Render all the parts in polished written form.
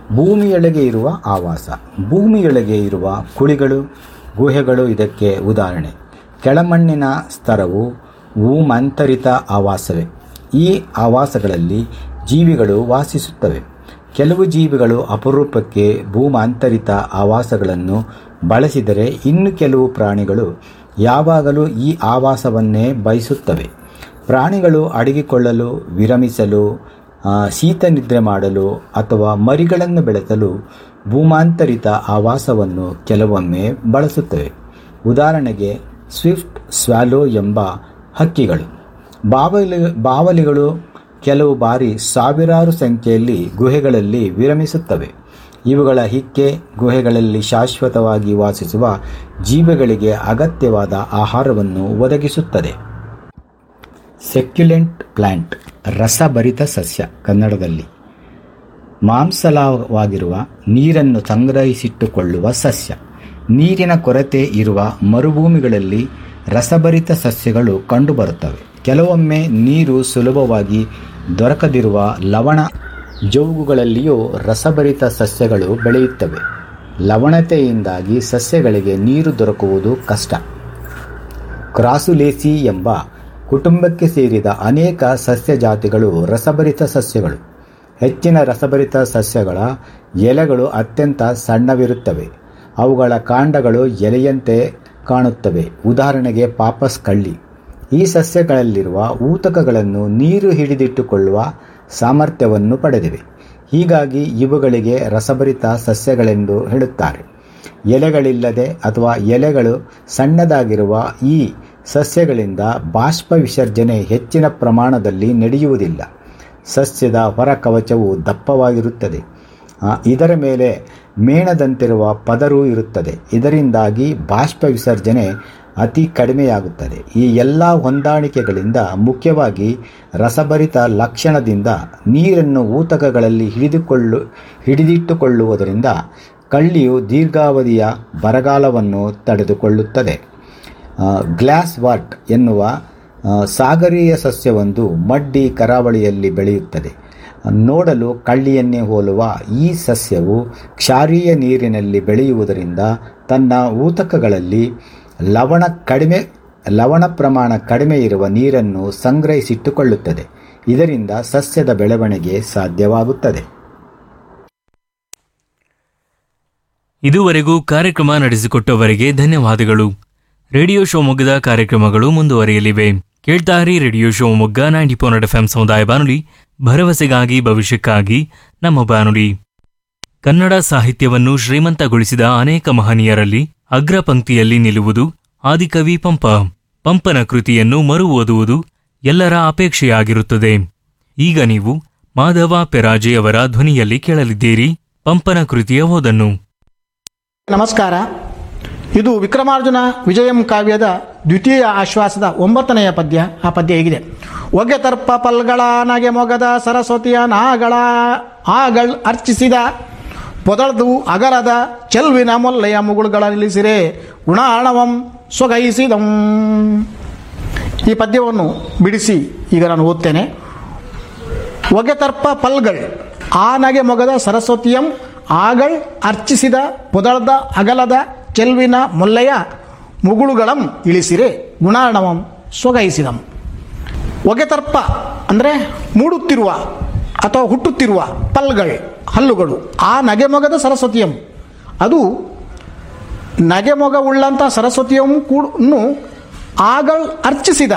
ಭೂಮಿಯೊಳಗೆ ಇರುವ ಆವಾಸ. ಭೂಮಿಯೊಳಗೆ ಇರುವ ಕುಳಿಗಳು, ಗುಹೆಗಳು ಇದಕ್ಕೆ ಉದಾಹರಣೆ. ಕೆಳಮಣ್ಣಿನ ಸ್ತರವು ಭೂಮಂತರಿತ ಆವಾಸವೇ. ಈ ಆವಾಸಗಳಲ್ಲಿ ಜೀವಿಗಳು ವಾಸಿಸುತ್ತವೆ. ಕೆಲವು ಜೀವಿಗಳು ಅಪರೂಪಕ್ಕೆ ಭೂಮಾಂತರಿತ ಆವಾಸಗಳನ್ನು ಬಳಸಿದರೆ, ಇನ್ನು ಕೆಲವು ಪ್ರಾಣಿಗಳು ಯಾವಾಗಲೂ ಈ ಆವಾಸವನ್ನೇ ಬಯಸುತ್ತವೆ. ಪ್ರಾಣಿಗಳು ಅಡಗಿಕೊಳ್ಳಲು, ವಿರಮಿಸಲು, ಶೀತ ನಿದ್ರೆ ಮಾಡಲು ಅಥವಾ ಮರಿಗಳನ್ನು ಬೆಳೆಸಲು ಭೂಮಾಂತರಿತ ಆವಾಸವನ್ನು ಕೆಲವೊಮ್ಮೆ ಬಳಸುತ್ತವೆ. ಉದಾಹರಣೆಗೆ ಸ್ವಿಫ್ಟ್ ಸ್ವ್ಯಾಲೋ ಎಂಬ ಹಕ್ಕಿಗಳು. ಬಾವಲಿಗಳು ಕೆಲವು ಬಾರಿ ಸಾವಿರಾರು ಸಂಖ್ಯೆಯಲ್ಲಿ ಗುಹೆಗಳಲ್ಲಿ ವಿರಮಿಸುತ್ತವೆ. ಇವುಗಳ ಹಿಕ್ಕೆ ಗುಹೆಗಳಲ್ಲಿ ಶಾಶ್ವತವಾಗಿ ವಾಸಿಸುವ ಜೀವಿಗಳಿಗೆ ಅಗತ್ಯವಾದ ಆಹಾರವನ್ನು ಒದಗಿಸುತ್ತದೆ. ಸೆಕ್ಯುಲೆಂಟ್ ಪ್ಲಾಂಟ್, ರಸಭರಿತ ಸಸ್ಯ. ಕನ್ನಡದಲ್ಲಿ ಮಾಂಸಲವಾಗಿರುವ, ನೀರನ್ನು ಸಂಗ್ರಹಿಸಿಟ್ಟುಕೊಳ್ಳುವ ಸಸ್ಯ. ನೀರಿನ ಕೊರತೆ ಇರುವ ಮರುಭೂಮಿಗಳಲ್ಲಿ ರಸಭರಿತ ಸಸ್ಯಗಳು ಕಂಡುಬರುತ್ತವೆ. ಕೆಲವೊಮ್ಮೆ ನೀರು ಸುಲಭವಾಗಿ ದೊರಕದಿರುವ ಲವಣ ಜೌಗುಗಳಲ್ಲಿಯೂ ರಸಭರಿತ ಸಸ್ಯಗಳು ಬೆಳೆಯುತ್ತವೆ. ಲವಣತೆಯಿಂದಾಗಿ ಸಸ್ಯಗಳಿಗೆ ನೀರು ದೊರಕುವುದು ಕಷ್ಟ. ಕ್ರಾಸುಲೇಸಿ ಎಂಬ ಕುಟುಂಬಕ್ಕೆ ಸೇರಿದ ಅನೇಕ ಸಸ್ಯ ಜಾತಿಗಳು ರಸಭರಿತ ಸಸ್ಯಗಳು. ಹೆಚ್ಚಿನ ರಸಭರಿತ ಸಸ್ಯಗಳ ಎಲೆಗಳು ಅತ್ಯಂತ ಸಣ್ಣವಿರುತ್ತವೆ. ಅವುಗಳ ಕಾಂಡಗಳು ಎಲೆಯಂತೆ ಕಾಣುತ್ತವೆ. ಉದಾಹರಣೆಗೆ ಪಾಪಸ್ ಕಳ್ಳಿ. ಈ ಸಸ್ಯಗಳಲ್ಲಿರುವ ಊತಕಗಳನ್ನು ನೀರು ಹಿಡಿದಿಟ್ಟುಕೊಳ್ಳುವ ಸಾಮರ್ಥ್ಯವನ್ನು ಪಡೆದಿವೆ. ಹೀಗಾಗಿ ಇವುಗಳಿಗೆ ರಸಭರಿತ ಸಸ್ಯಗಳೆಂದು ಹೇಳುತ್ತಾರೆ. ಎಲೆಗಳಿಲ್ಲದೆ ಅಥವಾ ಎಲೆಗಳು ಸಣ್ಣದಾಗಿರುವ ಈ ಸಸ್ಯಗಳಿಂದ ಬಾಷ್ಪ ವಿಸರ್ಜನೆ ಹೆಚ್ಚಿನ ಪ್ರಮಾಣದಲ್ಲಿ ನಡೆಯುವುದಿಲ್ಲ. ಸಸ್ಯದ ಹೊರ ಕವಚವು ದಪ್ಪವಾಗಿರುತ್ತದೆ. ಇದರ ಮೇಲೆ ಮೇಣದಂತಿರುವ ಪದರೂ ಇರುತ್ತದೆ. ಇದರಿಂದಾಗಿ ಬಾಷ್ಪ ವಿಸರ್ಜನೆ ಅತಿ ಕಡಿಮೆಯಾಗುತ್ತದೆ. ಈ ಎಲ್ಲ ಹೊಂದಾಣಿಕೆಗಳಿಂದ, ಮುಖ್ಯವಾಗಿ ರಸಭರಿತ ಲಕ್ಷಣದಿಂದ, ನೀರನ್ನು ಊತಕಗಳಲ್ಲಿ ಹಿಡಿದಿಟ್ಟುಕೊಳ್ಳುವುದರಿಂದ ಕಳ್ಳಿಯು ದೀರ್ಘಾವಧಿಯ ಬರಗಾಲವನ್ನು ತಡೆದುಕೊಳ್ಳುತ್ತದೆ. ಗ್ಲಾಸ್ ವಾರ್ಟ್ ಎನ್ನುವ ಸಾಗರೀಯ ಸಸ್ಯವೊಂದು ಮಡ್ಡಿ ಕರಾವಳಿಯಲ್ಲಿ ಬೆಳೆಯುತ್ತದೆ. ನೋಡಲು ಕಳ್ಳಿಯನ್ನೇ ಹೋಲುವ ಈ ಸಸ್ಯವು ಕ್ಷಾರೀಯ ನೀರಿನಲ್ಲಿ ಬೆಳೆಯುವುದರಿಂದ ತನ್ನ ಊತಕಗಳಲ್ಲಿ ಲವಣ ಪ್ರಮಾಣ ಕಡಿಮೆ ಇರುವ ನೀರನ್ನು ಸಂಗ್ರಹಿಸಿಟ್ಟುಕೊಳ್ಳುತ್ತದೆ. ಇದರಿಂದ ಸಸ್ಯದ ಬೆಳವಣಿಗೆ ಸಾಧ್ಯವಾಗುತ್ತದೆ. ಇದುವರೆಗೂ ಕಾರ್ಯಕ್ರಮ ನಡೆಸಿಕೊಟ್ಟವರಿಗೆ ಧನ್ಯವಾದಗಳು. ರೇಡಿಯೋ ಶಿವಮೊಗ್ಗದ ಕಾರ್ಯಕ್ರಮಗಳು ಮುಂದುವರಿಯಲಿವೆ. ಕೇಳ್ತಾರಿ ರೇಡಿಯೋ ಶಿವಮೊಗ್ಗ 90.4 FM ಸಮುದಾಯ ಬಾನುಲಿ, ಭರವಸೆಗಾಗಿ ಭವಿಷ್ಯಕ್ಕಾಗಿ ನಮ್ಮ ಬಾನುಲಿ. ಕನ್ನಡ ಸಾಹಿತ್ಯವನ್ನು ಶ್ರೀಮಂತಗೊಳಿಸಿದ ಅನೇಕ ಮಹನೀಯರಲ್ಲಿ ಅಗ್ರ ಪಂಕ್ತಿಯಲ್ಲಿ ನಿಲ್ಲುವುದು ಆದಿಕವಿ ಪಂಪ. ಪಂಪನ ಕೃತಿಯನ್ನು ಮರು ಓದುವುದು ಎಲ್ಲರ ಅಪೇಕ್ಷೆಯಾಗಿರುತ್ತದೆ. ಈಗ ನೀವು ಮಾಧವ ಪೆರಾಜೆ ಅವರ ಧ್ವನಿಯಲ್ಲಿ ಕೇಳಲಿದ್ದೀರಿ ಪಂಪನ ಕೃತಿಯ ಓದನ್ನು. ನಮಸ್ಕಾರ. ಇದು ವಿಕ್ರಮಾರ್ಜುನ ವಿಜಯಂ ಕಾವ್ಯದ ದ್ವಿತೀಯ ಆಶ್ವಾಸದ 9ನೆಯ ಪದ್ಯ. ಆ ಪದ್ಯ ಹೀಗಿದೆ. ಒಗೆ ತರ್ಪ ಪಲ್ಗಳ ನಗೆ ಮೊಗದ ಸರಸ್ವತಿಯ ನಾಗಳ ಆಗಳ್ ಅರ್ಚಿಸಿದ ಪೊದಳ್ದು ಅಗರದ ಚೆಲ್ವಿನ ಮೊಲ್ಲೆಯ ಮುಗುಳುಗಳ ನಿಲ್ಲಿಸಿರೆ ಗುಣಾಣವಂ ಸೊಗೈಸಿದಂ. ಈ ಪದ್ಯವನ್ನು ಬಿಡಿಸಿ ಈಗ ನಾನು ಓದ್ತೇನೆ. ಒಗೆ ತರ್ಪ ಪಲ್ಗಳ್ ಆ ನಗೆ ಮೊಗದ ಸರಸ್ವತಿಯಂ ಆಗಳ್ ಅರ್ಚಿಸಿದ ಪೊದಳ್ದ ಅಗಲದ ಚೆಲ್ವಿನ ಮೊಲ್ಲೆಯ ಮುಗುಳುಗಳಂ ಇಳಿಸಿರೆ ಗುಣಾಣವಂ ಸೊಗೈಸಿದಂ. ಒಗೆತರ್ಪ ಅಂದರೆ ಮೂಡುತ್ತಿರುವ ಅಥವಾ ಹುಟ್ಟುತ್ತಿರುವ, ಪಲ್ಗಳ್ ಹಲ್ಲುಗಳು, ಆ ನಗೆಮೊಗದ ಸರಸ್ವತಿಯಂ, ಅದು ನಗೆಮೊಗವುಳ್ಳಂಥ ಸರಸ್ವತಿಯಂ ಕೂಡ ಆಗಳ್ ಅರ್ಚಿಸಿದ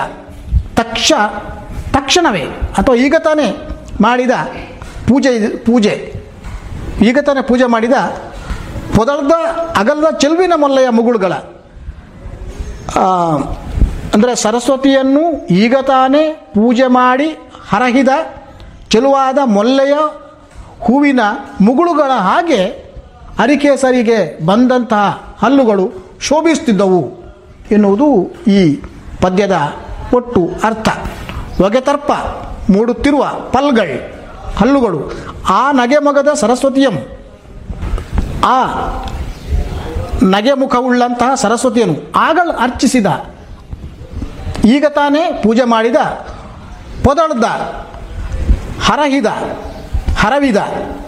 ತಕ್ಷಣವೇ ಅಥವಾ ಈಗ ತಾನೇ ಮಾಡಿದ ಈಗ ತಾನೇ ಪೂಜೆ ಮಾಡಿದ ಪೊದಳ್ದ ಅಗಲದ ಚೆಲ್ವಿನ ಮೊಲ್ಲೆಯ ಮುಗುಳುಗಳ, ಅಂದರೆ ಸರಸ್ವತಿಯನ್ನು ಈಗ ತಾನೇ ಪೂಜೆ ಮಾಡಿ ಹರಹಿದ ಚೆಲುವಾದ ಮೊಲ್ಲೆಯ ಹೂವಿನ ಮುಗುಳುಗಳ ಹಾಗೆ ಅರಿಕೇಸರಿಗೆ ಬಂದಂತಹ ಹಲ್ಲುಗಳು ಶೋಭಿಸುತ್ತಿದ್ದವು ಎನ್ನುವುದು ಈ ಪದ್ಯದ ಒಟ್ಟು ಅರ್ಥ. ಒಗೆತರ್ಪ ಮೂಡುತ್ತಿರುವ ಪಲ್ಗಳ್ ಹಲ್ಲುಗಳು, ಆ ನಗೆಮೊಗದ ಸರಸ್ವತಿಯಂ, ಆ ನಗೆಮುಖವುಳ್ಳಂತಹ ಸರಸ್ವತಿಯನ್ನು ಆಗಳ್ ಅರ್ಚಿಸಿದ ಈಗ ತಾನೇ ಪೂಜೆ ಮಾಡಿದ, ಪೊದಳ್ದ ಹರವಿದ